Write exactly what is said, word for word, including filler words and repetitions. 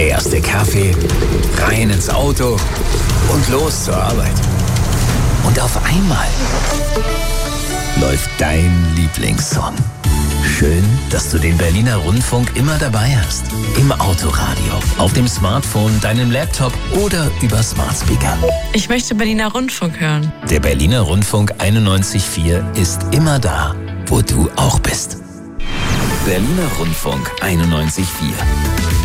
Der erste Kaffee, rein ins Auto und los zur Arbeit. Und auf einmal läuft dein Lieblingssong. Schön, dass du den Berliner Rundfunk immer dabei hast. Im Autoradio, auf dem Smartphone, deinem Laptop oder über Smart Speaker. Ich möchte Berliner Rundfunk hören. Der Berliner Rundfunk einundneunzig Komma vier ist immer da, wo du auch bist. Berliner Rundfunk einundneunzig Komma vier.